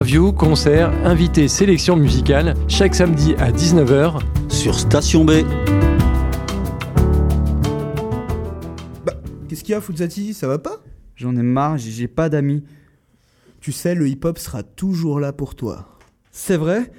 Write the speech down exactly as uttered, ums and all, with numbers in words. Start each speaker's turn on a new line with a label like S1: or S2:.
S1: Interviews, concerts, invités, sélections musicales, chaque samedi à dix-neuf heures
S2: sur Station B.
S3: Bah, qu'est-ce qu'il y a, Fuzati ? Ça va pas ?
S4: J'en ai marre, j'ai, j'ai pas d'amis.
S3: Tu sais, le hip-hop sera toujours là pour toi.
S4: C'est vrai ?